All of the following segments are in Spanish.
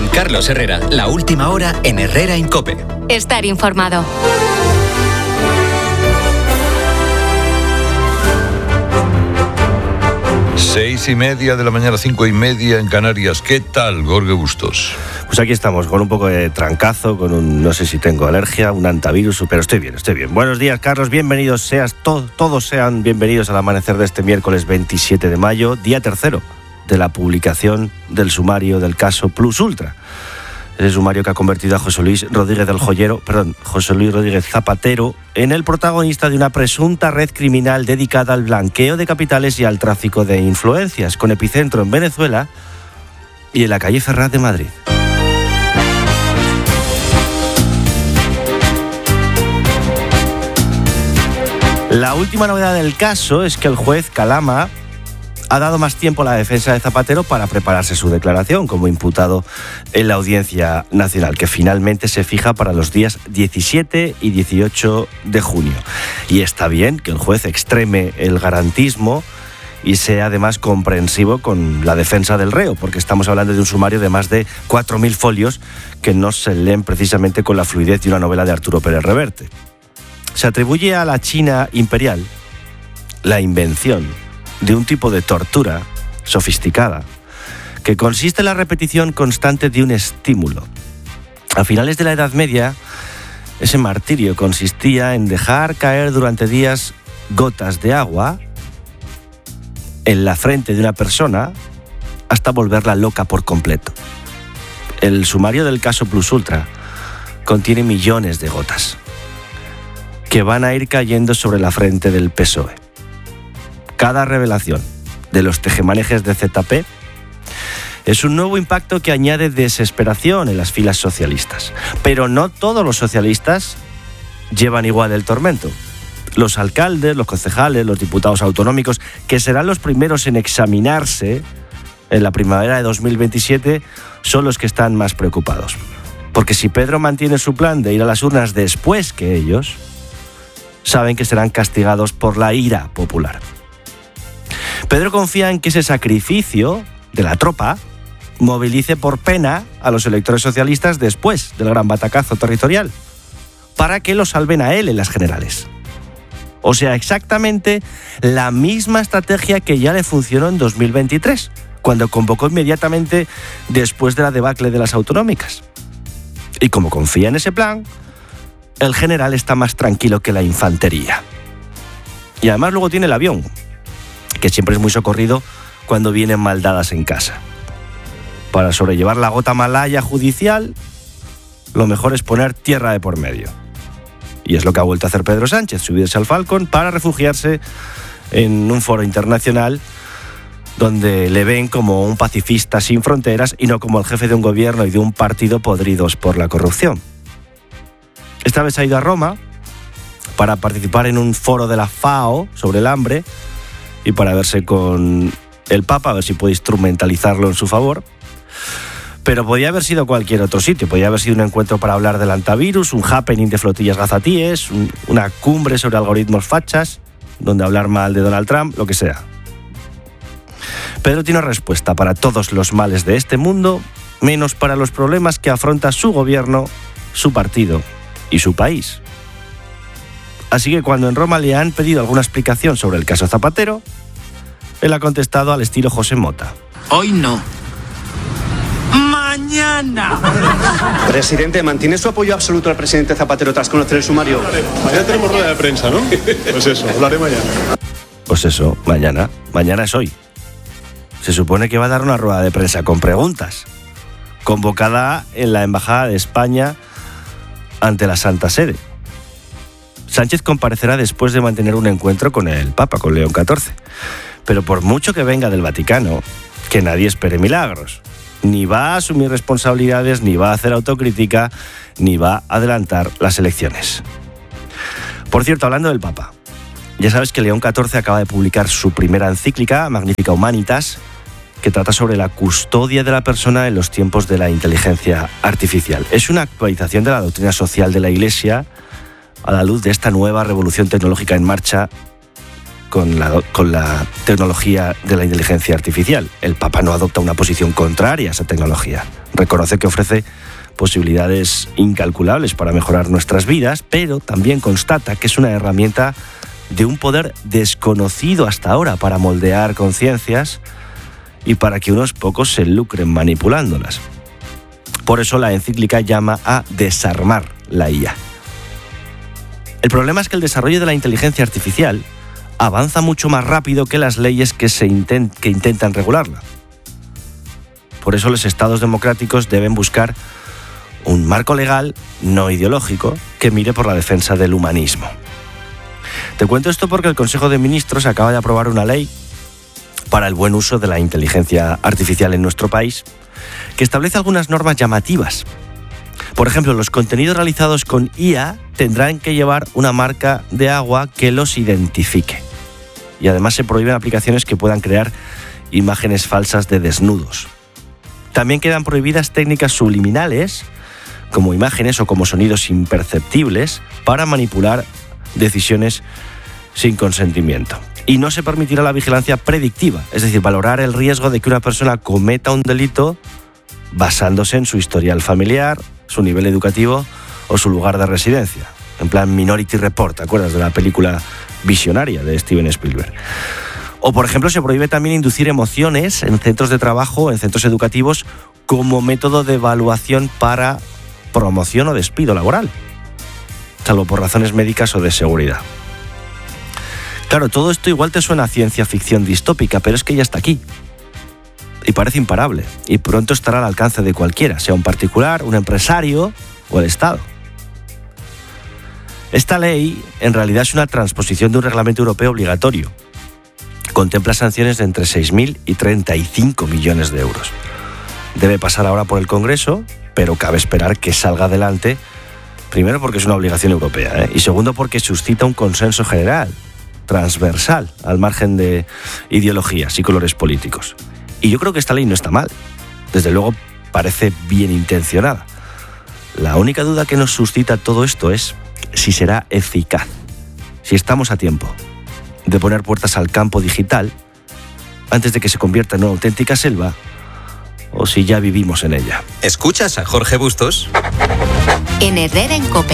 Con Carlos Herrera, la última hora en Herrera en COPE. Estar informado. Seis y media de la mañana, 5:30 en Canarias. ¿Qué tal, Jorge Bustos? Pues aquí estamos, con un poco de trancazo, con un, no sé si tengo alergia, un antivirus, pero estoy bien. Buenos días, Carlos, bienvenidos, todos sean bienvenidos al amanecer de este miércoles 27 de mayo, día tercero de la publicación del sumario del caso Plus Ultra. Ese sumario que ha convertido a José Luis Rodríguez Zapatero en el protagonista de una presunta red criminal dedicada al blanqueo de capitales y al tráfico de influencias, con epicentro en Venezuela y en la calle Ferraz de Madrid. La última novedad del caso es que el juez Calama ha dado más tiempo a la defensa de Zapatero para prepararse su declaración como imputado en la Audiencia Nacional, que finalmente se fija para los días 17 y 18 de junio. Y está bien que el juez extreme el garantismo y sea además comprensivo con la defensa del reo, porque estamos hablando de un sumario de más de 4.000 folios que no se leen precisamente con la fluidez de una novela de Arturo Pérez Reverte. Se atribuye a la China imperial la invención de un tipo de tortura sofisticada que consiste en la repetición constante de un estímulo. A finales de la Edad Media, ese martirio consistía en dejar caer durante días gotas de agua en la frente de una persona hasta volverla loca por completo. El sumario del caso Plus Ultra contiene millones de gotas que van a ir cayendo sobre la frente del PSOE. Cada revelación de los tejemanejes de ZP es un nuevo impacto que añade desesperación en las filas socialistas. Pero no todos los socialistas llevan igual el tormento. Los alcaldes, los concejales, los diputados autonómicos, que serán los primeros en examinarse en la primavera de 2027, son los que están más preocupados. Porque si Pedro mantiene su plan de ir a las urnas después que ellos, saben que serán castigados por la ira popular. Pedro confía en que ese sacrificio de la tropa movilice por pena a los electores socialistas después del gran batacazo territorial, para que lo salven a él en las generales. O sea, exactamente la misma estrategia que ya le funcionó en 2023, cuando convocó inmediatamente después de la debacle de las autonómicas. Y como confía en ese plan, el general está más tranquilo que la infantería. Y además luego tiene el avión, que siempre es muy socorrido cuando vienen maldadas en casa. Para sobrellevar la gota malaya judicial, lo mejor es poner tierra de por medio. Y es lo que ha vuelto a hacer Pedro Sánchez, subirse al Falcon para refugiarse en un foro internacional donde le ven como un pacifista sin fronteras y no como el jefe de un gobierno y de un partido podridos por la corrupción. Esta vez ha ido a Roma para participar en un foro de la FAO sobre el hambre y para verse con el Papa, a ver si puede instrumentalizarlo en su favor. Pero podía haber sido cualquier otro sitio, podía haber sido un encuentro para hablar del antivirus, un happening de flotillas gazatíes, una cumbre sobre algoritmos fachas, donde hablar mal de Donald Trump, lo que sea. Pedro tiene respuesta para todos los males de este mundo, menos para los problemas que afronta su gobierno, su partido y su país. Así que cuando en Roma le han pedido alguna explicación sobre el caso Zapatero, él ha contestado al estilo José Mota. Hoy no. ¡Mañana! Presidente, ¿mantiene su apoyo absoluto al presidente Zapatero tras conocer el sumario? Mañana tenemos rueda de prensa, ¿no? Pues eso, hablaré mañana. Pues eso, mañana. Mañana es hoy. Se supone que va a dar una rueda de prensa con preguntas, convocada en la Embajada de España ante la Santa Sede. Sánchez comparecerá después de mantener un encuentro con el Papa, con León XIV. Pero por mucho que venga del Vaticano, que nadie espere milagros. Ni va a asumir responsabilidades, ni va a hacer autocrítica, ni va a adelantar las elecciones. Por cierto, hablando del Papa, ya sabes que León XIV acaba de publicar su primera encíclica, Magnificat Humanitas, que trata sobre la custodia de la persona en los tiempos de la inteligencia artificial. Es una actualización de la doctrina social de la Iglesia a la luz de esta nueva revolución tecnológica en marcha con la tecnología de la inteligencia artificial. El Papa no adopta una posición contraria a esa tecnología. Reconoce que ofrece posibilidades incalculables para mejorar nuestras vidas, pero también constata que es una herramienta de un poder desconocido hasta ahora para moldear conciencias y para que unos pocos se lucren manipulándolas. Por eso la encíclica llama a desarmar la IA. El problema es que el desarrollo de la inteligencia artificial avanza mucho más rápido que las leyes que intentan regularla. Por eso los estados democráticos deben buscar un marco legal no ideológico que mire por la defensa del humanismo. Te cuento esto porque el Consejo de Ministros acaba de aprobar una ley para el buen uso de la inteligencia artificial en nuestro país, que establece algunas normas llamativas. Por ejemplo, los contenidos realizados con IA tendrán que llevar una marca de agua que los identifique. Y además se prohíben aplicaciones que puedan crear imágenes falsas de desnudos. También quedan prohibidas técnicas subliminales, como imágenes o como sonidos imperceptibles, para manipular decisiones sin consentimiento. Y no se permitirá la vigilancia predictiva, es decir, valorar el riesgo de que una persona cometa un delito basándose en su historial familiar, su nivel educativo o su lugar de residencia. En plan Minority Report, ¿te acuerdas de la película Visionaria de Steven Spielberg? O, por ejemplo, se prohíbe también inducir emociones en centros de trabajo, en centros educativos, como método de evaluación para promoción o despido laboral, salvo por razones médicas o de seguridad. Claro, todo esto igual te suena a ciencia ficción distópica, pero es que ya está aquí. Y parece imparable, y pronto estará al alcance de cualquiera, sea un particular, un empresario o el Estado. Esta ley, en realidad, es una transposición de un reglamento europeo obligatorio. Contempla sanciones de entre 6.000 y 35 millones de euros. Debe pasar ahora por el Congreso, pero cabe esperar que salga adelante, primero porque es una obligación europea, y segundo porque suscita un consenso general, transversal, al margen de ideologías y colores políticos. Y yo creo que esta ley no está mal. Desde luego parece bien intencionada. La única duda que nos suscita todo esto es si será eficaz, si estamos a tiempo de poner puertas al campo digital antes de que se convierta en una auténtica selva, o si ya vivimos en ella. ¿Escuchas a Jorge Bustos? En Herrera en COPE.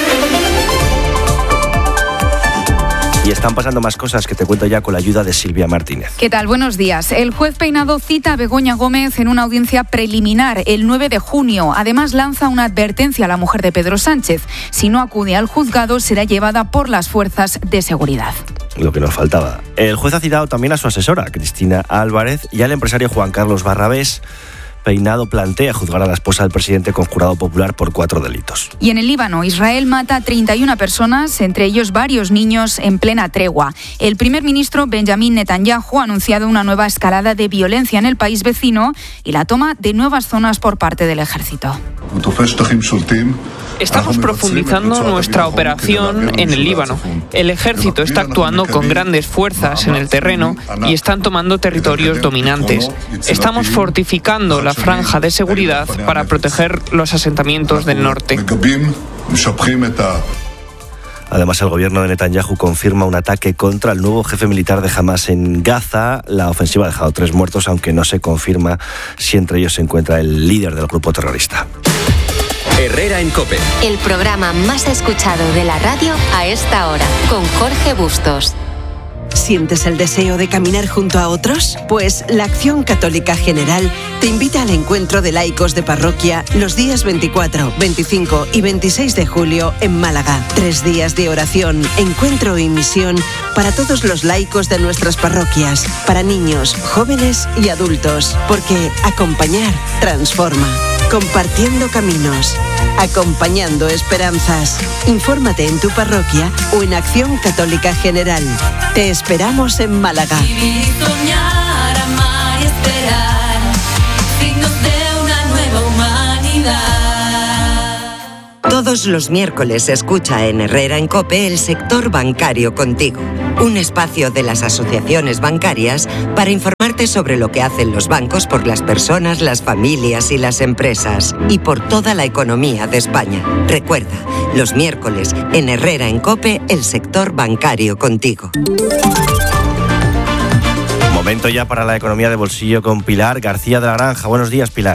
Y están pasando más cosas que te cuento ya con la ayuda de Silvia Martínez. ¿Qué tal? Buenos días. El juez Peinado cita a Begoña Gómez en una audiencia preliminar el 9 de junio. Además, lanza una advertencia a la mujer de Pedro Sánchez. Si no acude al juzgado, será llevada por las fuerzas de seguridad. Lo que nos faltaba. El juez ha citado también a su asesora, Cristina Álvarez, y al empresario Juan Carlos Barrabés. Peinado plantea juzgar a la esposa del presidente con jurado popular por 4 delitos. Y en el Líbano, Israel mata a 31 personas, entre ellos varios niños, en plena tregua. El primer ministro Benjamín Netanyahu ha anunciado una nueva escalada de violencia en el país vecino y la toma de nuevas zonas por parte del ejército. Estamos profundizando nuestra operación en el Líbano. El ejército está actuando con grandes fuerzas en el terreno y están tomando territorios dominantes. Estamos fortificando la franja de seguridad para proteger los asentamientos del norte. Además, el gobierno de Netanyahu confirma un ataque contra el nuevo jefe militar de Hamas en Gaza. La ofensiva ha dejado 3 muertos, aunque no se confirma si entre ellos se encuentra el líder del grupo terrorista. Herrera en COPE. El programa más escuchado de la radio a esta hora, con Jorge Bustos. ¿Sientes el deseo de caminar junto a otros? Pues la Acción Católica General te invita al encuentro de laicos de parroquia los días 24, 25 y 26 de julio en Málaga. 3 días de oración, encuentro y misión para todos los laicos de nuestras parroquias, para niños, jóvenes y adultos, porque acompañar transforma. Compartiendo caminos, acompañando esperanzas. Infórmate en tu parroquia o en Acción Católica General. Te esperamos en Málaga. Vivir, soñar, amar y esperar, signos de una nueva humanidad. Todos los miércoles escucha en Herrera en COPE el sector bancario contigo. Un espacio de las asociaciones bancarias para informarte sobre lo que hacen los bancos por las personas, las familias y las empresas y por toda la economía de España. Recuerda, los miércoles en Herrera en COPE el sector bancario contigo. Momento ya para la economía de bolsillo con Pilar García de la Granja. Buenos días, Pilar.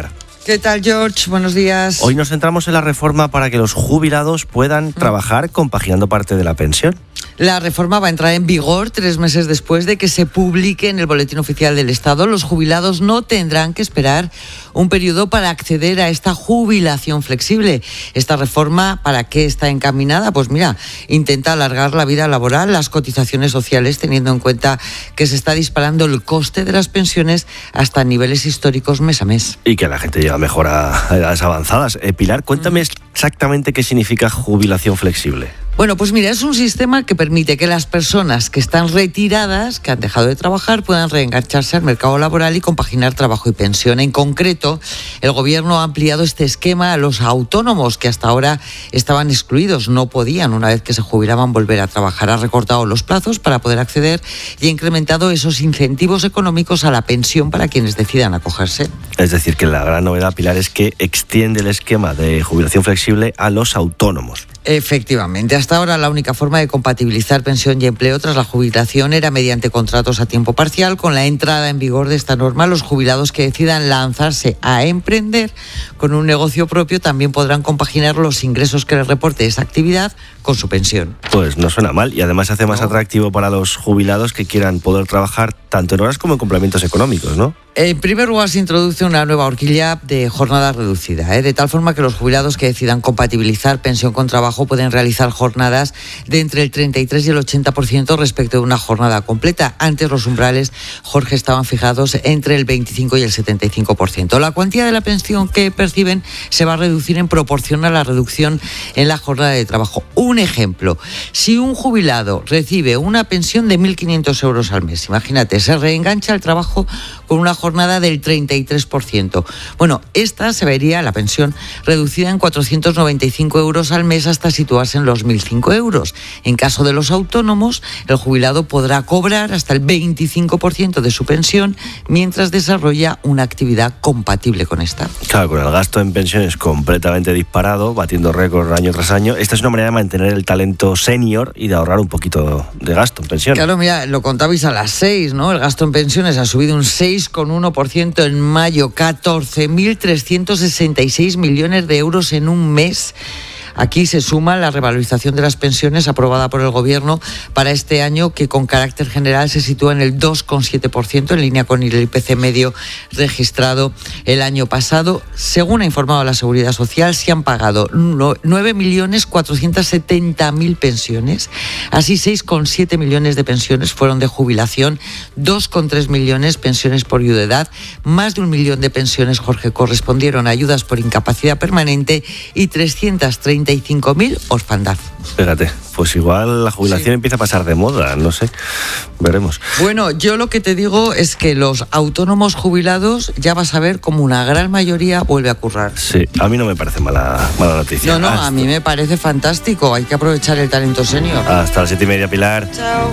¿Qué tal, George? Buenos días. Hoy nos centramos en la reforma para que los jubilados puedan trabajar compaginando parte de la pensión. La reforma va a entrar en vigor 3 meses después de que se publique en el Boletín Oficial del Estado. Los jubilados no tendrán que esperar un periodo para acceder a esta jubilación flexible. Esta reforma, ¿para qué está encaminada? Pues mira, intenta alargar la vida laboral, las cotizaciones sociales, teniendo en cuenta que se está disparando el coste de las pensiones hasta niveles históricos mes a mes. Y que la gente llega mejor a edades avanzadas. Pilar, cuéntame exactamente qué significa jubilación flexible. Bueno, pues mira, es un sistema que permite que las personas que están retiradas, que han dejado de trabajar, puedan reengancharse al mercado laboral y compaginar trabajo y pensión. En concreto, el Gobierno ha ampliado este esquema a los autónomos que hasta ahora estaban excluidos, no podían, una vez que se jubilaban, volver a trabajar. Ha recortado los plazos para poder acceder y ha incrementado esos incentivos económicos a la pensión para quienes decidan acogerse. Es decir, que la gran novedad, Pilar, es que extiende el esquema de jubilación flexible a los autónomos. Efectivamente, hasta ahora la única forma de compatibilizar pensión y empleo tras la jubilación era mediante contratos a tiempo parcial. Con la entrada en vigor de esta norma, los jubilados que decidan lanzarse a emprender con un negocio propio también podrán compaginar los ingresos que les reporte esa actividad con su pensión. Pues no suena mal y además hace más atractivo para los jubilados que quieran poder trabajar tanto en horas como en complementos económicos, ¿no? En primer lugar, se introduce una nueva horquilla de jornada reducida, de tal forma que los jubilados que decidan compatibilizar pensión con trabajo pueden realizar jornadas de entre el 33 y el 80% respecto de una jornada completa. Antes los umbrales, Jorge, estaban fijados entre el 25 y el 75%. La cuantía de la pensión que perciben se va a reducir en proporción a la reducción en la jornada de trabajo. Un ejemplo, si un jubilado recibe una pensión de 1.500 euros al mes, imagínate, se reengancha al trabajo con una jornada del 33%. Bueno, esta se vería, la pensión, reducida en 495 euros al mes hasta situarse en los 1.005 euros. En caso de los autónomos, el jubilado podrá cobrar hasta el 25% de su pensión mientras desarrolla una actividad compatible con esta. Claro, con el gasto en pensiones completamente disparado, batiendo récord año tras año, esta es una manera de mantener el talento senior y de ahorrar un poquito de gasto en pensiones. Claro, mira, lo contabais a las 6, ¿no? El gasto en pensiones ha subido un 6,1% en mayo, 14.366 millones de euros en un mes. Aquí se suma la revalorización de las pensiones aprobada por el Gobierno para este año, que con carácter general se sitúa en el 2,7%, en línea con el IPC medio registrado el año pasado. Según ha informado la Seguridad Social, se han pagado 9.470.000 pensiones. Así, 6,7 millones de pensiones fueron de jubilación, 2,3 millones pensiones por viudedad, más de 1 millón de pensiones, Jorge, correspondieron a ayudas por incapacidad permanente y 335.000 orfandad. Fíjate, pues igual la jubilación empieza a pasar de moda, no sé, veremos. Bueno, yo lo que te digo es que los autónomos jubilados ya vas a ver como una gran mayoría vuelve a currar. Sí, a mí no me parece mala noticia. No, a mí me parece fantástico, hay que aprovechar el talento senior. Hasta las 7:30, Pilar. Chao.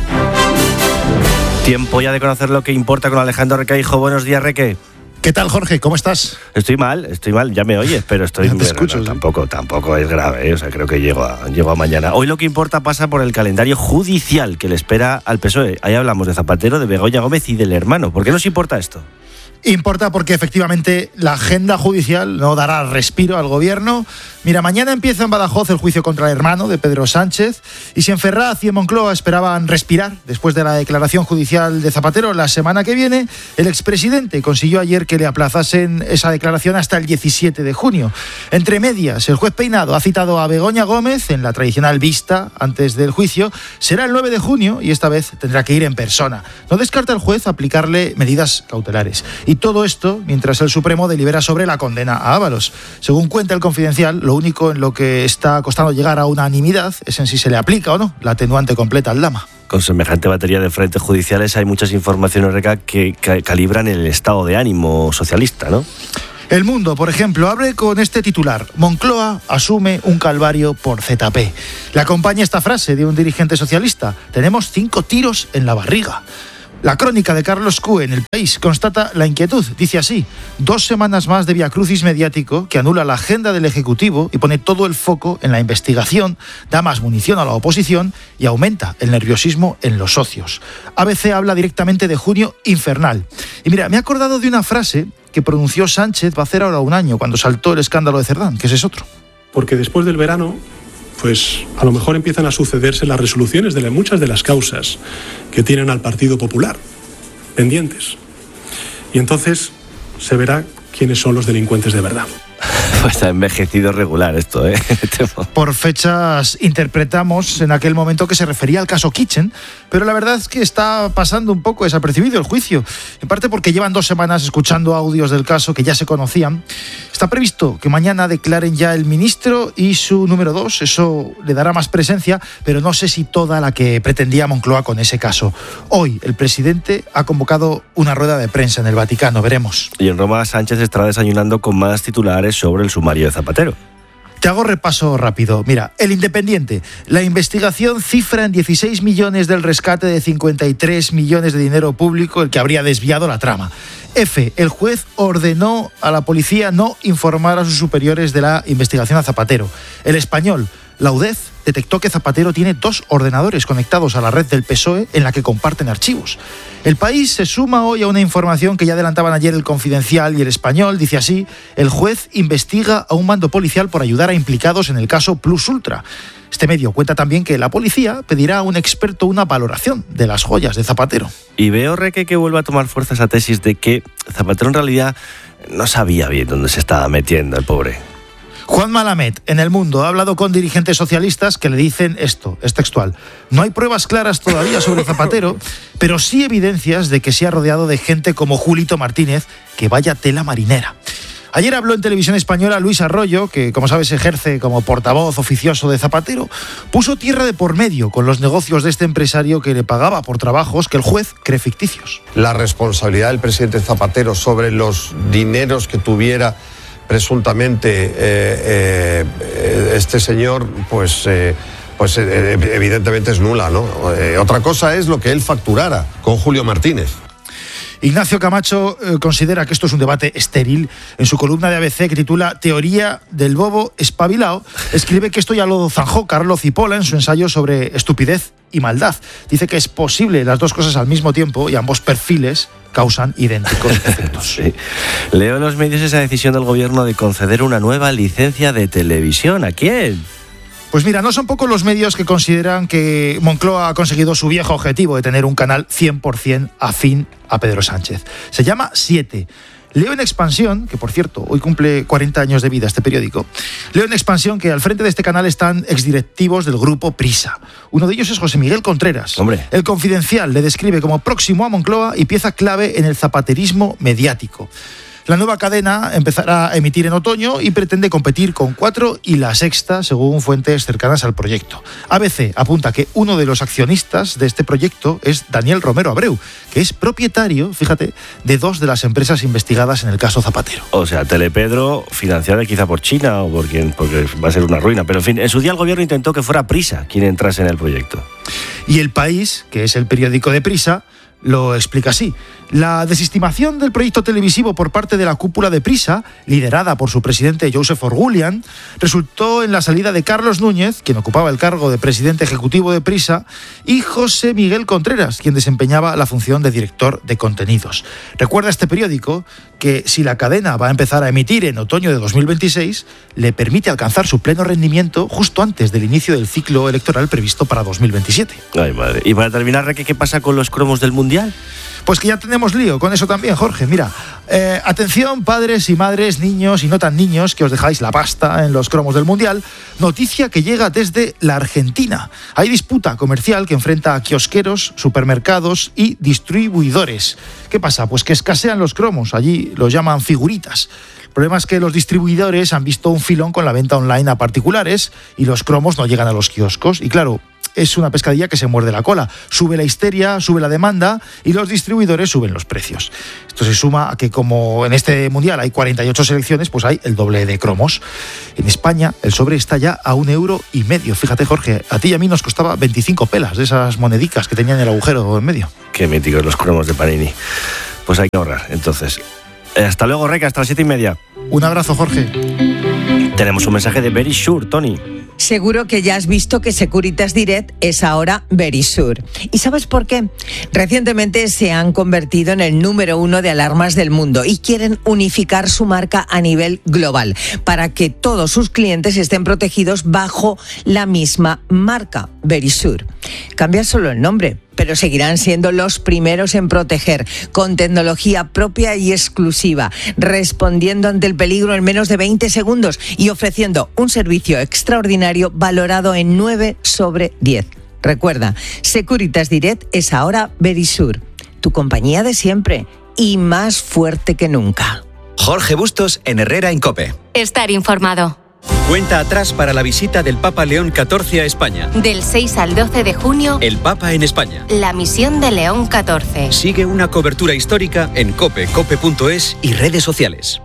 Tiempo ya de conocer lo que importa con Alejandro Requeijo. Buenos días, Reque. ¿Qué tal, Jorge? ¿Cómo estás? Estoy mal, ya me oyes, pero estoy... Ya te escucho, ¿sí? Tampoco es grave, o sea, creo que llego a mañana. Hoy lo que importa pasa por el calendario judicial que le espera al PSOE. Ahí hablamos de Zapatero, de Begoña Gómez y del hermano. ¿Por qué nos importa esto? Importa porque efectivamente la agenda judicial no dará respiro al gobierno. Mira, mañana empieza en Badajoz el juicio contra el hermano de Pedro Sánchez, y si en Ferraz y en Moncloa esperaban respirar después de la declaración judicial de Zapatero la semana que viene, el expresidente consiguió ayer que le aplazasen esa declaración hasta el 17 de junio. Entre medias, el juez Peinado ha citado a Begoña Gómez en la tradicional vista antes del juicio. Será el 9 de junio y esta vez tendrá que ir en persona. No descarta el juez aplicarle medidas cautelares. Y todo esto mientras el Supremo delibera sobre la condena a Ábalos. Según cuenta el Confidencial, lo único en lo que está costando llegar a unanimidad es en si se le aplica o no la atenuante completa al Lama. Con semejante batería de frentes judiciales hay muchas informaciones, Reca, que calibran el estado de ánimo socialista, ¿no? El Mundo, por ejemplo, abre con este titular: Moncloa asume un calvario por ZP. Le acompaña esta frase de un dirigente socialista: tenemos 5 tiros en la barriga. La crónica de Carlos Cue en El País constata la inquietud. Dice así: 2 semanas más de viacrucis mediático que anula la agenda del Ejecutivo y pone todo el foco en la investigación, da más munición a la oposición y aumenta el nerviosismo en los socios. ABC habla directamente de junio infernal. Y mira, me he acordado de una frase que pronunció Sánchez va a hacer ahora un año, cuando saltó el escándalo de Cerdán, que ese es otro. Porque después del verano, pues a lo mejor empiezan a sucederse las resoluciones de muchas de las causas que tienen al Partido Popular pendientes. Y entonces se verá quiénes son los delincuentes de verdad. Pues ha envejecido regular esto, ¿eh? Por fechas interpretamos en aquel momento que se refería al caso Kitchen, pero la verdad es que está pasando un poco desapercibido el juicio, en parte porque llevan 2 semanas escuchando audios del caso que ya se conocían. Está previsto que mañana declaren ya el ministro y su número 2, eso le dará más presencia, pero no sé si toda la que pretendía Moncloa con ese caso. Hoy el presidente ha convocado una rueda de prensa en el Vaticano, veremos. Y en Roma Sánchez estará desayunando con más titulares sobre el sumario de Zapatero. Te hago repaso rápido. Mira, El Independiente. La investigación cifra en 16 millones del rescate de 53 millones de dinero público el que habría desviado la trama. F. El juez ordenó a la policía no informar a sus superiores de la investigación a Zapatero. El Español. La UDEF detectó que Zapatero tiene 2 ordenadores conectados a la red del PSOE en la que comparten archivos. El País se suma hoy a una información que ya adelantaban ayer El Confidencial y El Español. Dice así: el juez investiga a un mando policial por ayudar a implicados en el caso Plus Ultra. Este medio cuenta también que la policía pedirá a un experto una valoración de las joyas de Zapatero. Y veo, Reque, que vuelve a tomar fuerza esa tesis de que Zapatero en realidad no sabía bien dónde se estaba metiendo el pobre. Juan Malamed, en El Mundo, ha hablado con dirigentes socialistas que le dicen esto, es textual: no hay pruebas claras todavía sobre Zapatero, pero sí evidencias de que se ha rodeado de gente como Julito Martínez, que vaya tela marinera. Ayer habló en Televisión Española Luis Arroyo, que como sabes ejerce como portavoz oficioso de Zapatero. Puso tierra de por medio con los negocios de este empresario que le pagaba por trabajos que el juez cree ficticios. La responsabilidad del presidente Zapatero sobre los dineros que tuviera presuntamente este señor, pues evidentemente es nula, ¿no? Otra cosa es lo que él facturara con Julio Martínez. Ignacio Camacho considera que esto es un debate estéril. En su columna de ABC, que titula Teoría del bobo espabilao, escribe que esto ya lo zanjó Carlo Cipolla en su ensayo sobre estupidez y maldad. Dice que es posible las 2 cosas al mismo tiempo y ambos perfiles causan idénticos efectos. Sí. Leo en los medios esa decisión del gobierno de conceder una nueva licencia de televisión. ¿A quién? Pues mira, no son pocos los medios que consideran que Moncloa ha conseguido su viejo objetivo de tener un canal 100% afín a Pedro Sánchez. Se llama 7. Leo en Expansión, que por cierto, hoy cumple 40 años de vida este periódico. Leo en Expansión que al frente de este canal están exdirectivos del grupo Prisa. Uno de ellos es José Miguel Contreras. Hombre. El Confidencial le describe como próximo a Moncloa y pieza clave en el zapaterismo mediático. La nueva cadena empezará a emitir en otoño y pretende competir con 4 y La Sexta, según fuentes cercanas al proyecto. ABC apunta que uno de los accionistas de este proyecto es Daniel Romero Abreu, que es propietario, fíjate, de 2 de las empresas investigadas en el caso Zapatero. O sea, Telepedro, financiada quizá por China o por quien, porque va a ser una ruina. Pero en fin, en su día el gobierno intentó que fuera Prisa quien entrase en el proyecto. Y El País, que es el periódico de Prisa, lo explica así. La desestimación del proyecto televisivo por parte de la cúpula de Prisa, liderada por su presidente Josep Orgulian, resultó en la salida de Carlos Núñez, quien ocupaba el cargo de presidente ejecutivo de Prisa, y José Miguel Contreras, quien desempeñaba la función de director de contenidos. Recuerda este periódico que si la cadena va a empezar a emitir en otoño de 2026, le permite alcanzar su pleno rendimiento justo antes del inicio del ciclo electoral previsto para 2027. Ay, madre. Y para terminar, Reque, ¿qué pasa con los cromos del Mundial? Pues que ya tenemos lío con eso también, Jorge. Mira, atención padres y madres, niños y no tan niños que os dejáis la pasta en los cromos del Mundial. Noticia que llega desde la Argentina. Hay disputa comercial que enfrenta a kiosqueros, supermercados y distribuidores. ¿Qué pasa? Pues que escasean los cromos. Allí los llaman figuritas. El problema es que los distribuidores han visto un filón con la venta online a particulares y los cromos no llegan a los kioscos. Y claro, es una pescadilla que se muerde la cola. Sube la histeria, sube la demanda y los distribuidores suben los precios. Esto se suma a que como en este mundial hay 48 selecciones, pues hay el doble de cromos. En España el sobre está ya a 1,5 euros. Fíjate, Jorge, a ti y a mí nos costaba 25 pelas de esas monedicas que tenían el agujero en medio. Qué míticos los cromos de Panini. Pues hay que ahorrar, entonces. Hasta luego, Reca, hasta las 7:30. Un abrazo, Jorge. Tenemos un mensaje de Verisure, Tony. Seguro que ya has visto que Securitas Direct es ahora Verisure. ¿Y sabes por qué? Recientemente se han convertido en el número 1 de alarmas del mundo y quieren unificar su marca a nivel global para que todos sus clientes estén protegidos bajo la misma marca, Verisure. Cambia solo el nombre, pero seguirán siendo los primeros en proteger, con tecnología propia y exclusiva, respondiendo ante el peligro en menos de 20 segundos y ofreciendo un servicio extraordinario valorado en 9 sobre 10. Recuerda, Securitas Direct es ahora Verisure, tu compañía de siempre y más fuerte que nunca. Jorge Bustos en Herrera en COPE. Estar informado. Cuenta atrás para la visita del Papa León XIV a España. Del 6 al 12 de junio, El Papa en España. la misión de León XIV. Sigue una cobertura histórica en COPE, cope.es y redes sociales.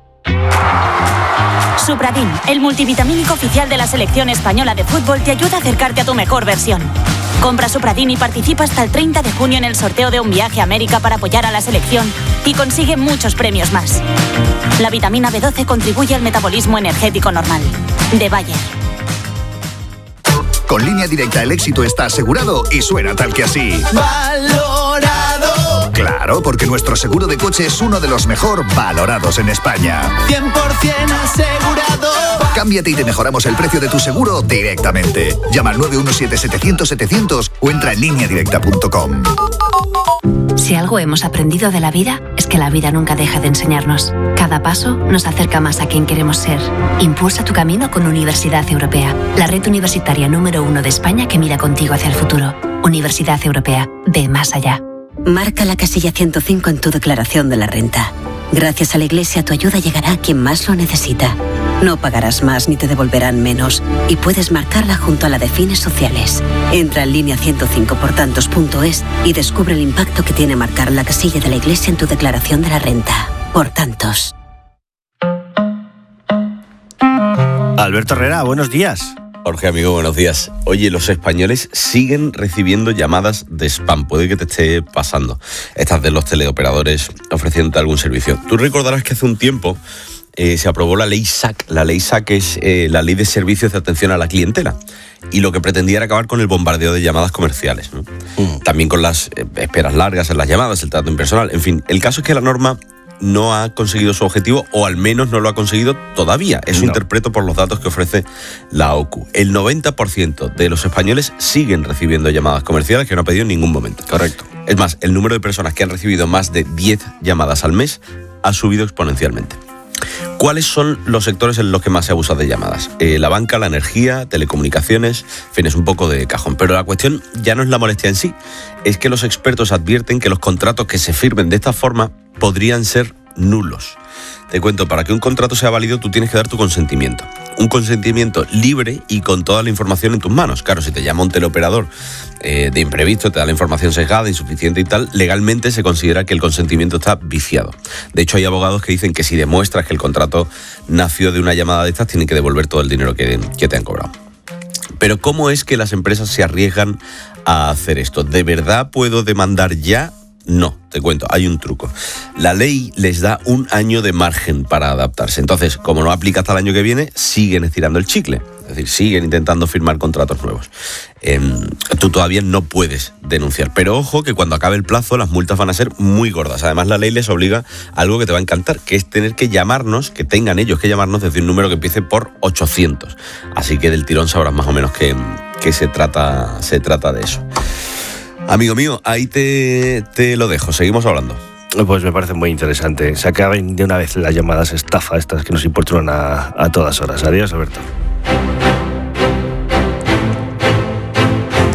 Supradin, el multivitamínico oficial de la selección española de fútbol, te ayuda a acercarte a tu mejor versión. Compra Supradin y participa hasta el 30 de junio en el sorteo de un viaje a América para apoyar a la selección y consigue muchos premios más. La vitamina B12 contribuye al metabolismo energético normal. De Bayer. Con Línea Directa el éxito está asegurado y suena tal que así. ¡Valorado! Claro, porque nuestro seguro de coche es uno de los mejor valorados en España. 100% asegurado. Cámbiate y te mejoramos el precio de tu seguro directamente. Llama al 917-700-700 o entra en lineadirecta.com. Si algo hemos aprendido de la vida, es que la vida nunca deja de enseñarnos. Cada paso nos acerca más a quien queremos ser. Impulsa tu camino con Universidad Europea, la red universitaria número 1 de España que mira contigo hacia el futuro. Universidad Europea, ve más allá. Marca la casilla 105 en tu declaración de la renta. Gracias a la Iglesia tu ayuda llegará a quien más lo necesita. No pagarás más ni te devolverán menos y puedes marcarla junto a la de fines sociales. Entra en línea105portantos.es y descubre el impacto que tiene marcar la casilla de la Iglesia en tu declaración de la renta. Por tantos. Alberto Herrera, buenos días. Jorge, amigo, buenos días. Oye, los españoles siguen recibiendo llamadas de spam. Puede que te esté pasando. Estas de los teleoperadores ofreciéndote algún servicio. Tú recordarás que hace un tiempo se aprobó la ley SAC. La ley SAC es la Ley de Servicios de Atención a la Clientela. Y lo que pretendía era acabar con el bombardeo de llamadas comerciales, ¿no? También con las esperas largas en las llamadas, el trato impersonal. En fin, el caso es que la norma no ha conseguido su objetivo, o al menos no lo ha conseguido todavía. Eso interpreto por los datos que ofrece la OCU. El 90% de los españoles siguen recibiendo llamadas comerciales que no ha pedido en ningún momento. Correcto. Es más, el número de personas que han recibido más de 10 llamadas al mes ha subido exponencialmente. ¿Cuáles son los sectores en los que más se abusa de llamadas? La banca, la energía, telecomunicaciones, en fin, es un poco de cajón. Pero la cuestión ya no es la molestia en sí, es que los expertos advierten que los contratos que se firmen de esta forma podrían ser nulos. Te cuento, para que un contrato sea válido tú tienes que dar tu consentimiento. Un consentimiento libre y con toda la información en tus manos. Claro, si te llama un teleoperador de imprevisto, te da la información sesgada, insuficiente y tal, legalmente se considera que el consentimiento está viciado. De hecho, hay abogados que dicen que si demuestras que el contrato nació de una llamada de estas, tienen que devolver todo el dinero que te han cobrado. Pero ¿cómo es que las empresas se arriesgan a hacer esto? ¿De verdad puedo demandar ya? No, te cuento, hay un truco. La ley les da 1 año de margen para adaptarse. Entonces, como no aplica hasta el año que viene, siguen estirando el chicle. Es decir, siguen intentando firmar contratos nuevos. Tú todavía no puedes denunciar. Pero ojo que cuando acabe el plazo, las multas van a ser muy gordas. Además, la ley les obliga a algo que te va a encantar, que es tener que llamarnos, que tengan ellos que llamarnos desde un número que empiece por 800. Así que del tirón sabrás más o menos que se trata de eso. Amigo mío, ahí te lo dejo, seguimos hablando. Pues me parece muy interesante. Se acaben de una vez las llamadas estafa, estas que nos importunan a todas horas. Adiós, Alberto.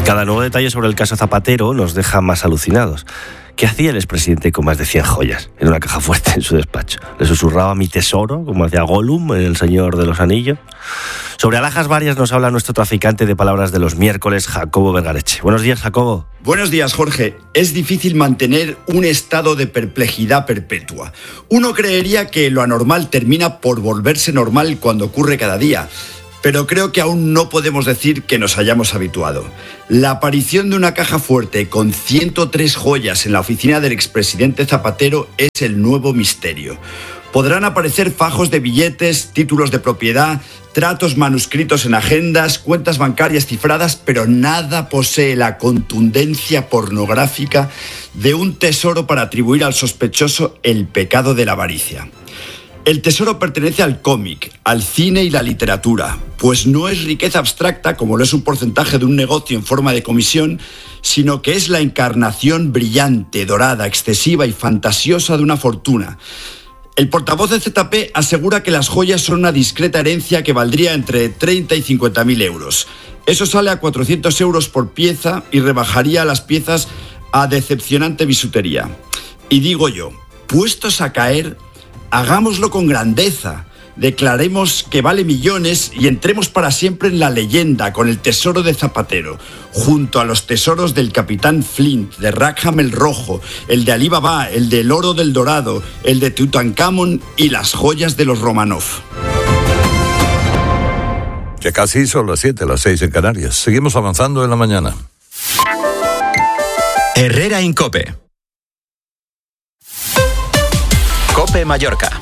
Cada nuevo detalle sobre el caso Zapatero nos deja más alucinados. ¿Qué hacía el expresidente con más de 100 joyas en una caja fuerte en su despacho? ¿Le susurraba mi tesoro, como hacía Gollum en El Señor de los Anillos? Sobre alhajas varias nos habla nuestro traficante de palabras de los miércoles, Jacobo Vergareche. Buenos días, Jacobo. Buenos días, Jorge. Es difícil mantener un estado de perplejidad perpetua. Uno creería que lo anormal termina por volverse normal cuando ocurre cada día. Pero creo que aún no podemos decir que nos hayamos habituado. La aparición de una caja fuerte con 103 joyas en la oficina del expresidente Zapatero es el nuevo misterio. Podrán aparecer fajos de billetes, títulos de propiedad, tratos manuscritos en agendas, cuentas bancarias cifradas, pero nada posee la contundencia pornográfica de un tesoro para atribuir al sospechoso el pecado de la avaricia. El tesoro pertenece al cómic, al cine y la literatura, pues no es riqueza abstracta como lo es un porcentaje de un negocio en forma de comisión, sino que es la encarnación brillante, dorada, excesiva y fantasiosa de una fortuna. El portavoz de ZP asegura que las joyas son una discreta herencia que valdría entre 30 y 50.000 euros. Eso sale a 400 euros por pieza y rebajaría las piezas a decepcionante bisutería. Y digo yo, puestos a caer, hagámoslo con grandeza, declaremos que vale millones y entremos para siempre en la leyenda con el tesoro de Zapatero, junto a los tesoros del Capitán Flint, de Rackham el Rojo, el de Alí Baba, el del Oro del Dorado, el de Tutankamón y las joyas de los Romanov. Ya casi son las 7, las 6 en Canarias. Seguimos avanzando en la mañana. Herrera en COPE. COPE Mallorca.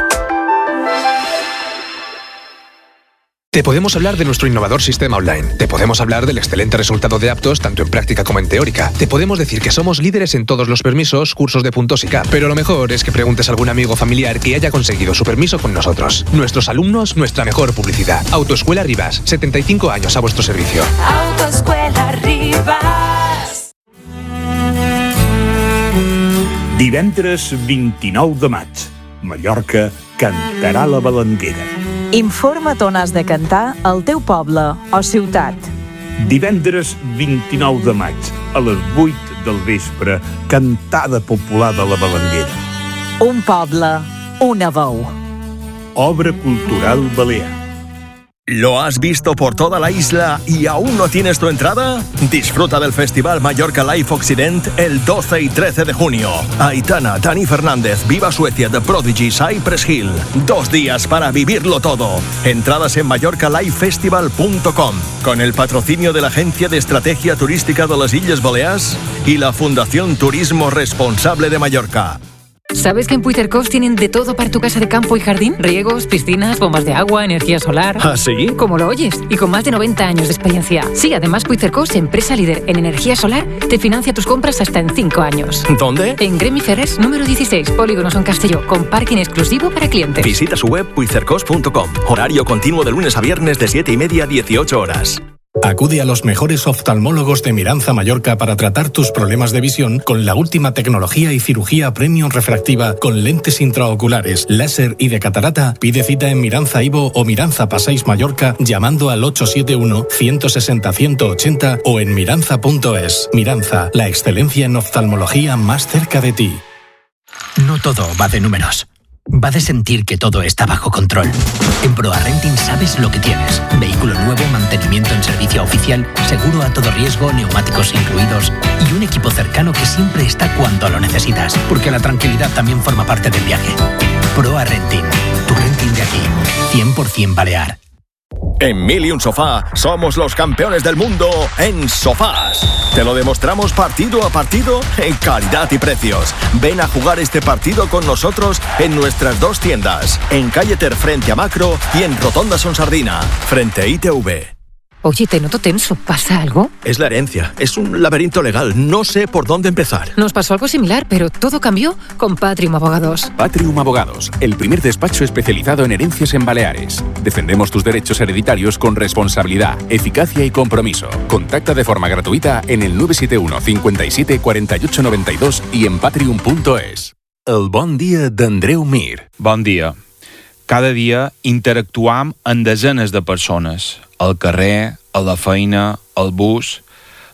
Te podemos hablar de nuestro innovador sistema online. Te podemos hablar del excelente resultado de aptos tanto en práctica como en teórica. Te podemos decir que somos líderes en todos los permisos, cursos de puntos y CAP. Pero lo mejor es que preguntes a algún amigo o familiar que haya conseguido su permiso con nosotros. Nuestros alumnos, nuestra mejor publicidad. Autoescuela Rivas, 75 años a vuestro servicio. Autoescuela Rivas. Divendres 29 de maig, Mallorca cantarà la Balanguera. Informa't on has de cantar al teu poble o ciutat. Divendres 29 de maig, a les 8 del vespre, cantada popular de la Balanguera. Un poble, una veu. Obra cultural balear. ¿Lo has visto por toda la isla y aún no tienes tu entrada? Disfruta del Festival Mallorca Live Occident el 12 y 13 de junio. Aitana, Dani Fernández, Viva Suecia, The Prodigy, Cypress Hill. 2 días para vivirlo todo. Entradas en mallorcalivefestival.com. Con el patrocinio de la Agencia de Estrategia Turística de las Illes Balears y la Fundación Turismo Responsable de Mallorca. ¿Sabes que en Puigcercós tienen de todo para tu casa de campo y jardín? Riegos, piscinas, bombas de agua, energía solar... ¿Ah, sí? Como lo oyes, y con más de 90 años de experiencia. Sí, además Puigcercós, empresa líder en energía solar, te financia tus compras hasta en 5 años. ¿Dónde? En Gremi Ferrers, número 16, Polígono Son Castelló, con parking exclusivo para clientes. Visita su web puigcercós.com. Horario continuo de lunes a viernes de 7:30 a 18 horas. Acude a los mejores oftalmólogos de Miranza Mallorca para tratar tus problemas de visión con la última tecnología y cirugía premium refractiva con lentes intraoculares, láser y de catarata. Pide cita en Miranza Ivo o Miranza Passeig Mallorca llamando al 871-160-180 o en miranza.es. Miranza, la excelencia en oftalmología más cerca de ti. No todo va de números. Va de sentir que todo está bajo control. En Proa Renting sabes lo que tienes. Vehículo nuevo, mantenimiento en servicio oficial, seguro a todo riesgo, neumáticos incluidos y un equipo cercano que siempre está cuando lo necesitas, porque la tranquilidad también forma parte del viaje. Proa Renting, tu renting de aquí, 100% balear. En Mil y un Sofá somos los campeones del mundo en sofás. Te lo demostramos partido a partido en calidad y precios. Ven a jugar este partido con nosotros en nuestras 2 tiendas, en Calle Ter frente a Macro y en Rotonda Son Sardina, frente a ITV. Oye, te noto tenso. ¿Pasa algo? Es la herencia. Es un laberinto legal. No sé por dónde empezar. Nos pasó algo similar, pero todo cambió con Patrium Abogados. Patrium Abogados, el primer despacho especializado en herencias en Baleares. Defendemos tus derechos hereditarios con responsabilidad, eficacia y compromiso. Contacta de forma gratuita en el 971 57 48 92 y en patrium.es. El bon dia d'Andreu Mir. Bon dia. Cada dia interactuam amb desenes de persones. Al carrer, a la feina, al bus.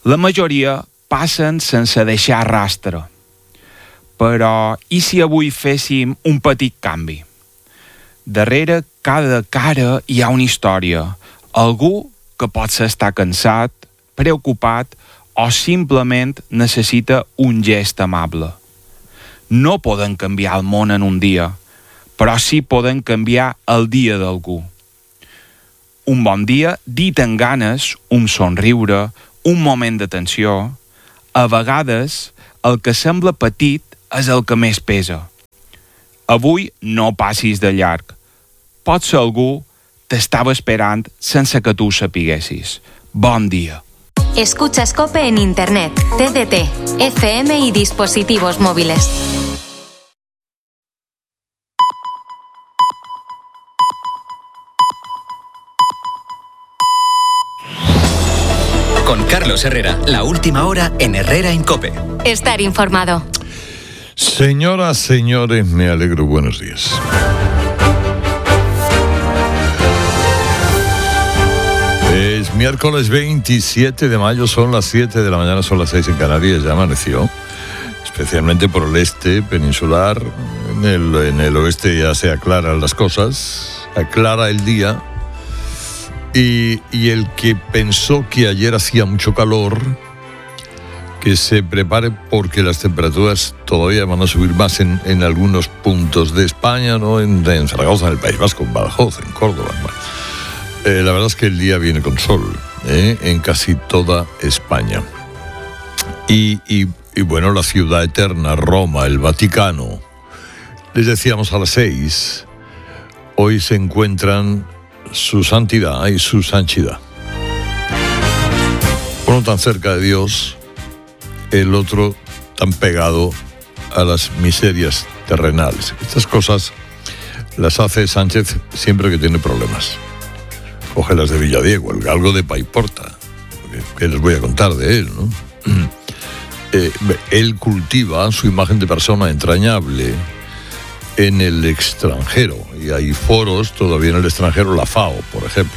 La majoria passen sense deixar rastre. Però i si avui féssim un petit canvi? Darrere cada cara hi ha una història. Algú que potser està cansat, preocupat o simplement necessita un gest amable. No podem canviar el món en un dia, però sí podem canviar el dia d'algú. Un bon dia, dit amb ganes, un somriure, un moment d'atenció. A vegades, el que sembla petit és el que més pesa. Avui no passis de llarg. Potser algú t'estava esperant sense que tu ho sapiguessis. Bon dia. Escuchas COPE en Internet, TDT, FM y dispositivos móviles. Con Carlos Herrera, la última hora en Herrera en COPE. Estar informado. Señoras, señores, me alegro. Buenos días. Es miércoles 27 de mayo, son las 7 de la mañana, son las 6 en Canarias, ya amaneció. Especialmente por el este peninsular, en el oeste ya se aclaran las cosas, aclara el día. Y el que pensó que ayer hacía mucho calor, que se prepare porque las temperaturas todavía van a subir más en algunos puntos de España, ¿no? En Zaragoza, en el País Vasco, en Badajoz, en Córdoba. La verdad es que el día viene con sol, en casi toda España. Y bueno, la ciudad eterna, Roma, el Vaticano, les decíamos a las 6, hoy se encuentran su santidad y su sanchidad. Uno tan cerca de Dios, el otro tan pegado a las miserias terrenales. Estas cosas las hace Sánchez siempre que tiene problemas. Coge las de Villadiego, el galgo de Paiporta, que les voy a contar de él, ¿no? Él cultiva su imagen de persona entrañable en el extranjero, y hay foros todavía en el extranjero, la FAO, por ejemplo,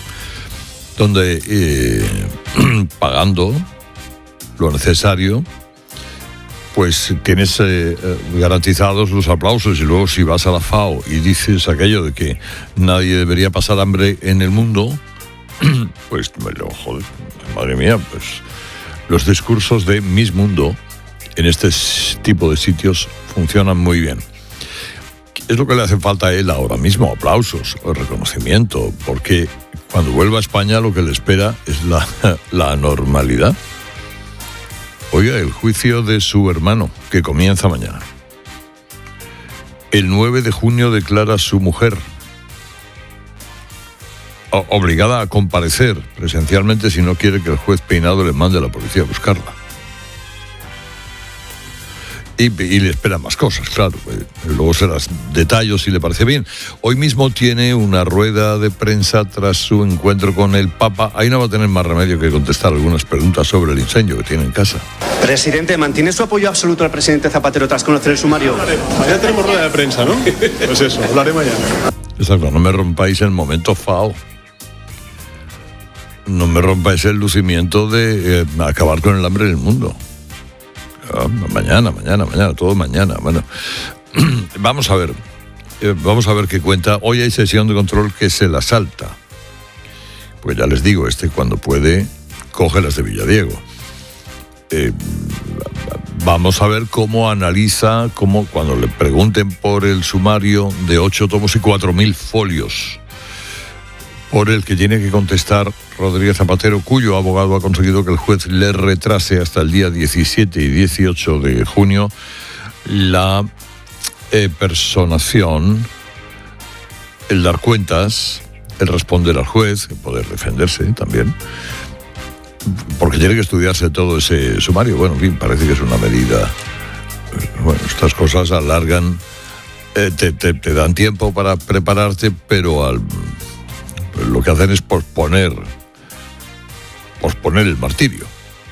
donde pagando lo necesario, pues tienes garantizados los aplausos. Y luego si vas a la FAO y dices aquello de que nadie debería pasar hambre en el mundo, pues joder, madre mía, pues los discursos de Miss Mundo en este tipo de sitios funcionan muy bien. Es lo que le hace falta a él ahora mismo, aplausos o reconocimiento, porque cuando vuelva a España lo que le espera es la normalidad. Oiga, el juicio de su hermano, que comienza mañana. El 9 de junio declara su mujer obligada a comparecer presencialmente si no quiere que el juez Peinado le mande a la policía a buscarla. Y le esperan más cosas, claro. Luego se las detallo si le parece bien. Hoy mismo tiene una rueda de prensa tras su encuentro con el Papa. Ahí no va a tener más remedio que contestar algunas preguntas sobre el incendio que tiene en casa. Presidente, ¿mantiene su apoyo absoluto al presidente Zapatero tras conocer el sumario? Mañana tenemos rueda de prensa, ¿no? Pues eso, hablaré mañana. Exacto, no me rompáis el momento FAO. No me rompáis el lucimiento de acabar con el hambre en el mundo. Mañana, todo mañana. Bueno, vamos a ver qué cuenta. Hoy hay sesión de control que se la salta. Pues ya les digo, cuando puede, coge las de Villadiego. Vamos a ver cómo analiza, cuando le pregunten por el sumario de 8 tomos y 4.000 folios, por el que tiene que contestar Rodríguez Zapatero, cuyo abogado ha conseguido que el juez le retrase hasta el día 17 y 18 de junio la personación, el dar cuentas, el responder al juez, el poder defenderse también, porque tiene que estudiarse todo ese sumario. Bueno, en fin, parece que es una medida. Bueno, estas cosas alargan, te dan tiempo para prepararte, pero lo que hacen es posponer el martirio.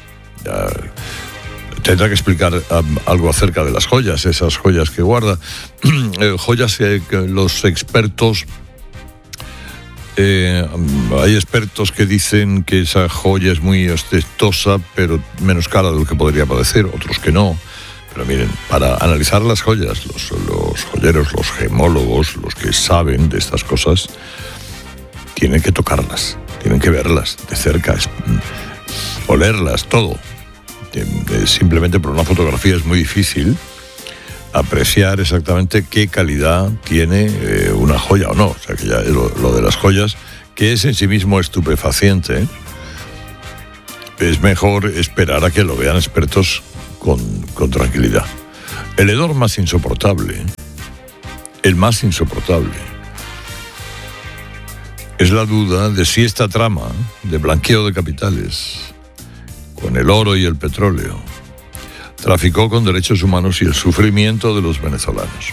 Tendrá que explicar algo acerca de las joyas, esas joyas que guarda. Joyas que los expertos Hay expertos que dicen que esa joya es muy ostentosa, pero menos cara de lo que podría parecer, otros que no. Pero miren, para analizar las joyas, los joyeros, los gemólogos, los que saben de estas cosas, tienen que tocarlas, tienen que verlas de cerca, olerlas, todo. Simplemente por una fotografía es muy difícil apreciar exactamente qué calidad tiene una joya o no. O sea, que ya lo de las joyas, que es en sí mismo estupefaciente, es mejor esperar a que lo vean expertos con tranquilidad. El hedor más insoportable, el más insoportable, es la duda de si esta trama de blanqueo de capitales, con el oro y el petróleo, traficó con derechos humanos y el sufrimiento de los venezolanos.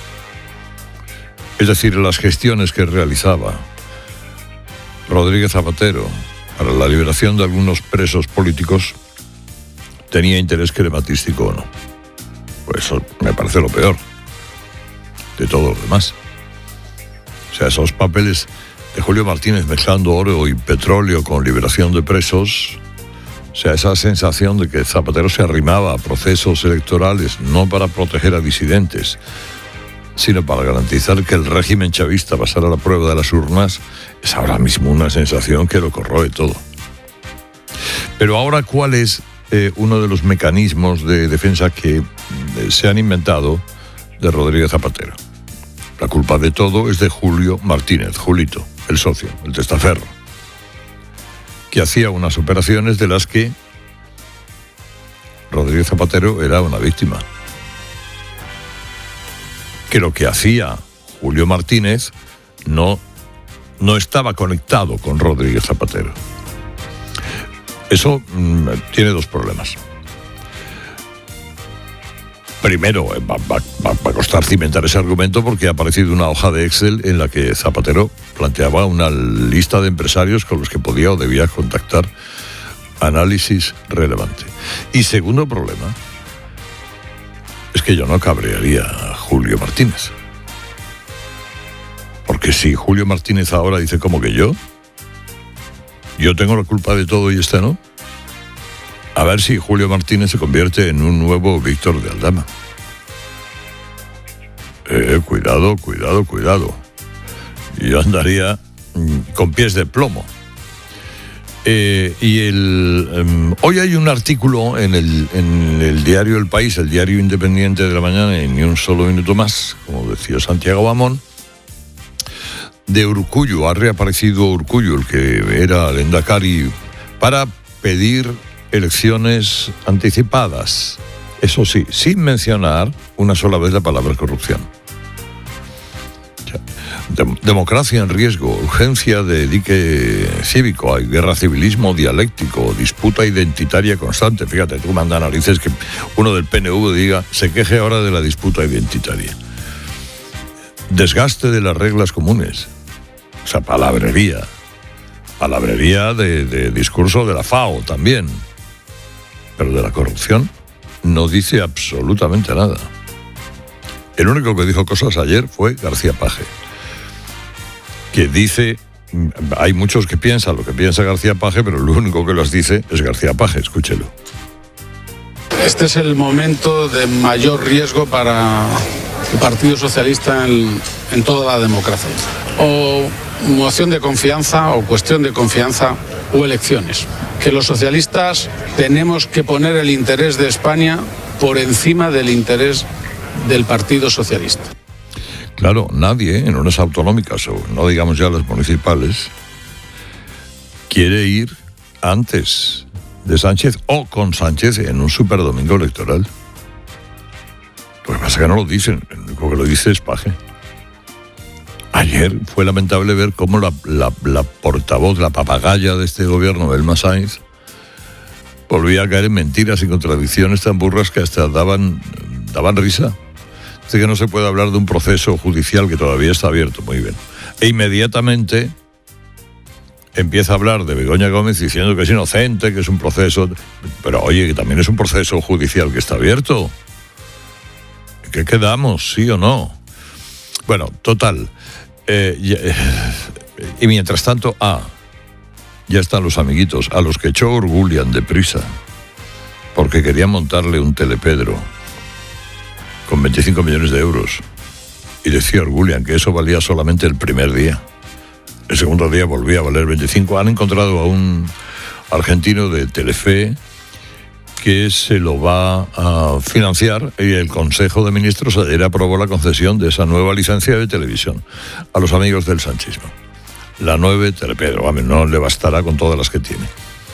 Es decir, las gestiones que realizaba Rodríguez Zapatero para la liberación de algunos presos políticos tenía interés crematístico o no. Pues eso me parece lo peor de todo lo demás. O sea, esos papeles de Julio Martínez mezclando oro y petróleo con liberación de presos, o sea, esa sensación de que Zapatero se arrimaba a procesos electorales no para proteger a disidentes, sino para garantizar que el régimen chavista pasara la prueba de las urnas, es ahora mismo una sensación que lo corroe todo. Pero ahora, ¿cuál es uno de los mecanismos de defensa que se han inventado de Rodríguez Zapatero? La culpa de todo es de Julio Martínez, Julito, el socio, el testaferro, que hacía unas operaciones de las que Rodríguez Zapatero era una víctima. Que lo que hacía Julio Martínez no estaba conectado con Rodríguez Zapatero. Eso tiene dos problemas. Primero, va a costar cimentar ese argumento porque ha aparecido una hoja de Excel en la que Zapatero planteaba una lista de empresarios con los que podía o debía contactar. Análisis relevante. Y segundo problema es que yo no cabrearía a Julio Martínez. Porque si Julio Martínez ahora dice como que yo tengo la culpa de todo y este no, a ver si Julio Martínez se convierte en un nuevo Víctor de Aldama. Cuidado. Yo andaría con pies de plomo. Hoy hay un artículo en el diario El País, el diario independiente de la mañana, y ni un solo minuto más, como decía Santiago Bamón, de Urkullu. Ha reaparecido Urkullu, el que era Lehendakari, para pedir elecciones anticipadas. Eso sí, sin mencionar una sola vez la palabra corrupción. Democracia en riesgo, urgencia de dique cívico, hay guerra, civilismo dialéctico, disputa identitaria constante. Fíjate, tú manda narices que uno del PNV diga, se queje ahora de la disputa identitaria. Desgaste de las reglas comunes. O sea, palabrería de discurso de la FAO también. Pero de la corrupción no dice absolutamente nada. El único que dijo cosas ayer fue García Paje, que dice, hay muchos que piensan lo que piensa García Paje, pero el único que los dice es García Paje. Escúchelo. Este es el momento de mayor riesgo para el Partido Socialista en toda la democracia. O moción de confianza, o cuestión de confianza, o elecciones. Que los socialistas tenemos que poner el interés de España por encima del interés del Partido Socialista. Claro, nadie en unas autonómicas, o no digamos ya las municipales, quiere ir antes de Sánchez o con Sánchez en un superdomingo electoral. Lo que pasa es que no lo dicen, el único que lo dice es Paje. Ayer fue lamentable ver cómo la portavoz, la papagaya de este gobierno, Elma Sainz, volvía a caer en mentiras y contradicciones tan burras que hasta daban risa. Dice que no se puede hablar de un proceso judicial que todavía está abierto, muy bien. E inmediatamente empieza a hablar de Begoña Gómez diciendo que es inocente, que es un proceso... Pero oye, que también es un proceso judicial que está abierto. ¿En qué quedamos, sí o no? Bueno, total. Y mientras tanto, ya están los amiguitos, a los que echó Orgullian deprisa, porque querían montarle un telepedro con 25 millones de euros. Y decía Orgullian que eso valía solamente el primer día. El segundo día volvía a valer 25. Han encontrado a un argentino de Telefe que se lo va a financiar, y el Consejo de Ministros ayer aprobó la concesión de esa nueva licencia de televisión a los amigos del sanchismo. La 9 Telepedro, no le bastará con todas las que tiene.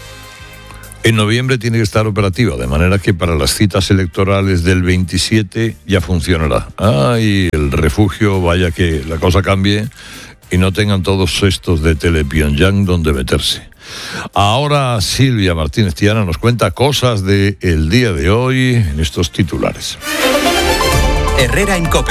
En noviembre tiene que estar operativa, de manera que para las citas electorales del 27 ya funcionará. Y el refugio, vaya que la cosa cambie y no tengan todos estos de Telepyongyang donde meterse. Ahora Silvia Martínez Tiana nos cuenta cosas del día de hoy en estos titulares. Herrera en COPE.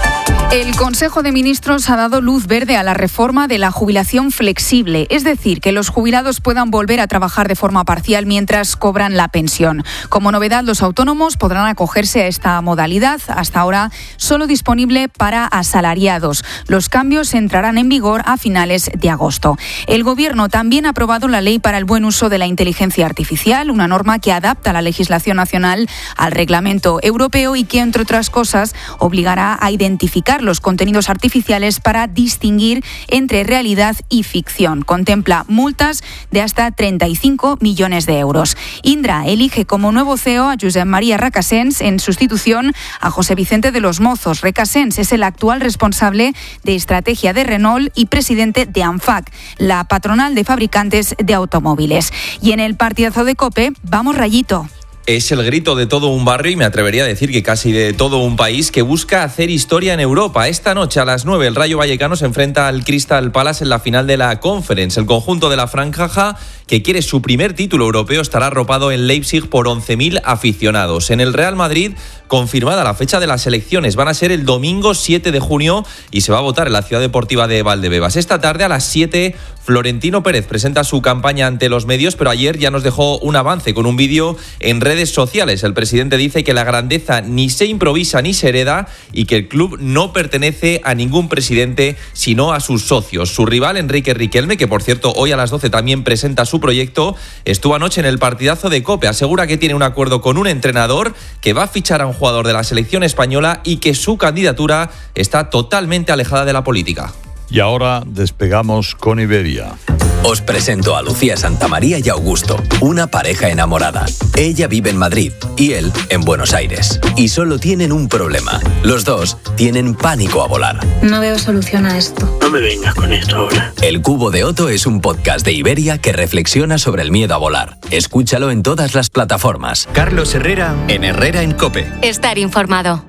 El Consejo de Ministros ha dado luz verde a la reforma de la jubilación flexible, es decir, que los jubilados puedan volver a trabajar de forma parcial mientras cobran la pensión. Como novedad, los autónomos podrán acogerse a esta modalidad, hasta ahora solo disponible para asalariados. Los cambios entrarán en vigor a finales de agosto. El Gobierno también ha aprobado la Ley para el Buen Uso de la Inteligencia Artificial, una norma que adapta la legislación nacional al reglamento europeo y que, entre otras cosas, obligará a identificar los contenidos artificiales para distinguir entre realidad y ficción. Contempla multas de hasta 35 millones de euros. Indra elige como nuevo CEO a Josep María Recasens en sustitución a José Vicente de los Mozos. Recasens es el actual responsable de estrategia de Renault y presidente de ANFAC, la patronal de fabricantes de automóviles. Y en el partidazo de COPE, vamos Rayito. Es el grito de todo un barrio y me atrevería a decir que casi de todo un país que busca hacer historia en Europa. Esta noche a las 9 el Rayo Vallecano se enfrenta al Crystal Palace en la final de la Conference. El conjunto de la Franja, que quiere su primer título europeo, estará arropado en Leipzig por 11.000 aficionados. En el Real Madrid, confirmada la fecha de las elecciones, van a ser el domingo 7 de junio y se va a votar en la Ciudad Deportiva de Valdebebas. Esta tarde a las 7 Florentino Pérez presenta su campaña ante los medios, pero ayer ya nos dejó un avance con un vídeo en redes sociales. El presidente dice que la grandeza ni se improvisa ni se hereda y que el club no pertenece a ningún presidente, sino a sus socios. Su rival, Enrique Riquelme, que por cierto hoy a las 12 también presenta su proyecto, estuvo anoche en el partidazo de COPE. Asegura que tiene un acuerdo con un entrenador, que va a fichar a un jugador de la selección española y que su candidatura está totalmente alejada de la política. Y ahora despegamos con Iberia. Os presento a Lucía Santamaría y Augusto, una pareja enamorada. Ella vive en Madrid y él en Buenos Aires. Y solo tienen un problema. Los dos tienen pánico a volar. No veo solución a esto. No me vengas con esto ahora. El Cubo de Otto es un podcast de Iberia que reflexiona sobre el miedo a volar. Escúchalo en todas las plataformas. Carlos Herrera en Herrera en COPE. Estar informado.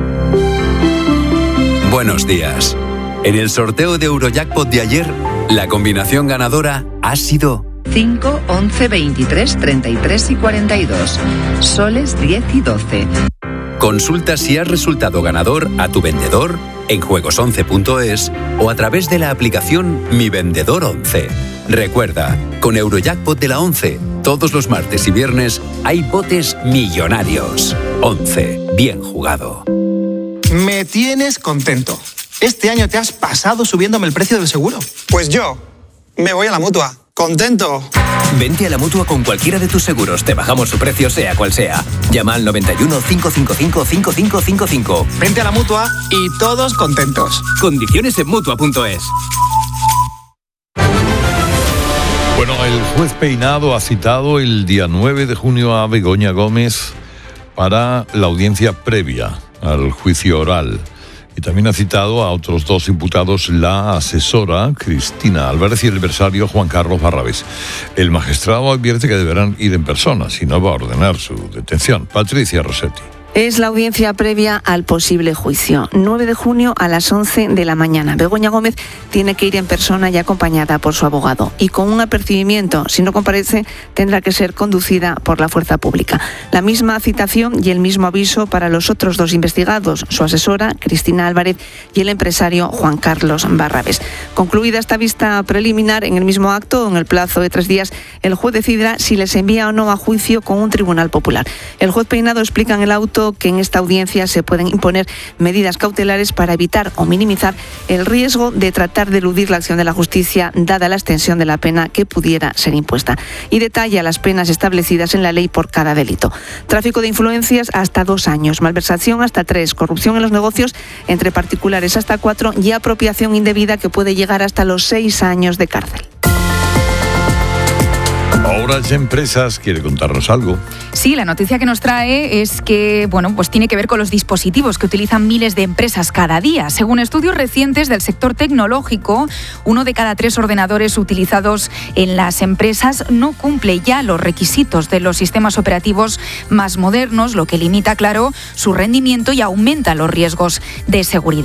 Buenos días. En el sorteo de Eurojackpot de ayer, la combinación ganadora ha sido 5, 11, 23, 33 y 42. Soles 10 y 12. Consulta si has resultado ganador a tu vendedor en juegos11.es o a través de la aplicación Mi Vendedor 11. Recuerda, con Eurojackpot de la 11, todos los martes y viernes hay botes millonarios. 11. Bien jugado. Me tienes contento. Este año te has pasado subiéndome el precio del seguro. Pues yo me voy a la Mutua. ¡Contento! Vente a la Mutua con cualquiera de tus seguros. Te bajamos su precio sea cual sea. Llama al 91 555 5555. Vente a la Mutua y todos contentos. Condiciones en Mutua.es. Bueno, el juez Peinado ha citado el día 9 de junio a Begoña Gómez para la audiencia previa al juicio oral. Y también ha citado a otros dos imputados, la asesora Cristina Álvarez y el adversario Juan Carlos Barrabés. El magistrado advierte que deberán ir en persona, si no va a ordenar su detención. Patricia Rossetti. Es la audiencia previa al posible juicio. 9 de junio a las 11 de la mañana. Begoña Gómez tiene que ir en persona y acompañada por su abogado. Y con un apercibimiento, si no comparece, tendrá que ser conducida por la fuerza pública. La misma citación y el mismo aviso para los otros dos investigados, su asesora, Cristina Álvarez, y el empresario Juan Carlos Barrabés. Concluida esta vista preliminar, en el mismo acto, en el plazo de 3 días, el juez decidirá si les envía o no a juicio con un tribunal popular. El juez Peinado explica en el auto adelantó que en esta audiencia se pueden imponer medidas cautelares para evitar o minimizar el riesgo de tratar de eludir la acción de la justicia, dada la extensión de la pena que pudiera ser impuesta. Y detalla las penas establecidas en la ley por cada delito. Tráfico de influencias hasta 2 años, malversación hasta 3, corrupción en los negocios entre particulares hasta 4 y apropiación indebida que puede llegar hasta los 6 años de cárcel. Orange Empresas quiere contarnos algo. Sí, la noticia que nos trae es que, pues tiene que ver con los dispositivos que utilizan miles de empresas cada día. Según estudios recientes del sector tecnológico, 1 de cada 3 ordenadores utilizados en las empresas no cumple ya los requisitos de los sistemas operativos más modernos, lo que limita, claro, su rendimiento y aumenta los riesgos de seguridad.